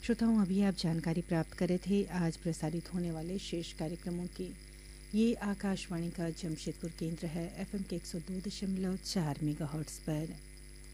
श्रोताओं, अभी आप जानकारी प्राप्त कर रहे थे आज प्रसारित होने वाले शेष कार्यक्रमों की। ये आकाशवाणी का जमशेदपुर केंद्र है, FM के 102.4 मेगाहर्ट्ज़ पर।